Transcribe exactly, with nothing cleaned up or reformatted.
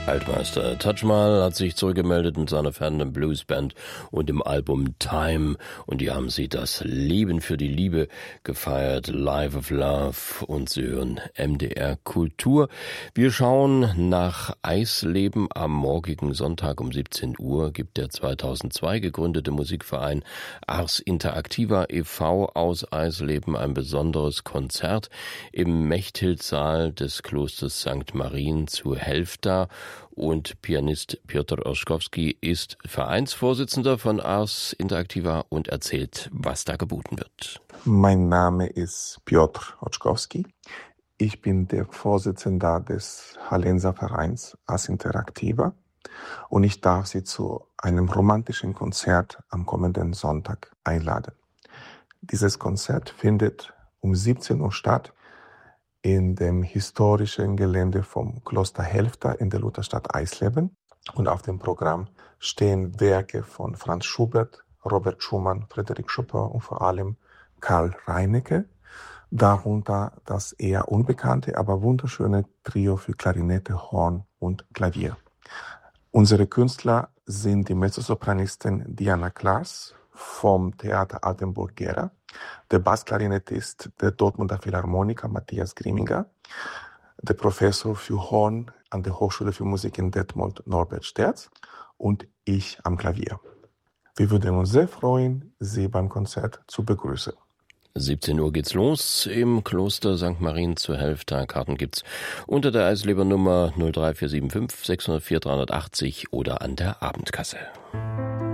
Altmeister Taj Mahal hat sich zurückgemeldet mit seiner Phantom Blues Band und dem Album Time, und die haben sie das Leben für die Liebe gefeiert, Life of Love, und sie hören M D R Kultur. Wir schauen nach Eisleben. Am morgigen Sonntag um siebzehn Uhr gibt der zweitausendzwei gegründete Musikverein Ars Interactiva e V aus Eisleben ein besonderes Konzert im Mechthildsaal des Klosters Sankt Marien zu Helfta. Und Pianist Piotr Orzechowski ist Vereinsvorsitzender von Ars Interactiva und erzählt, was da geboten wird. Mein Name ist Piotr Orzechowski. Ich bin der Vorsitzende des Hallenser Vereins Ars Interactiva und ich darf Sie zu einem romantischen Konzert am kommenden Sonntag einladen. Dieses Konzert findet um siebzehn Uhr statt in dem historischen Gelände vom Kloster Helfta in der Lutherstadt Eisleben. Und auf dem Programm stehen Werke von Franz Schubert, Robert Schumann, Frédéric Chopin und vor allem Karl Reinecke. Darunter das eher unbekannte, aber wunderschöne Trio für Klarinette, Horn und Klavier. Unsere Künstler sind die Mezzosopranistin Diana Klaas vom Theater Altenburg-Gera, der Bassklarinettist der Dortmunder Philharmoniker Matthias Grimminger, der Professor für Horn an der Hochschule für Musik in Detmold Norbert Sterz und ich am Klavier. Wir würden uns sehr freuen, Sie beim Konzert zu begrüßen. siebzehn Uhr geht's los im Kloster Sankt Marien zu Helfta. Karten gibt's unter der Eisleber Nummer null drei vier sieben fünf sechs null vier drei acht null oder an der Abendkasse.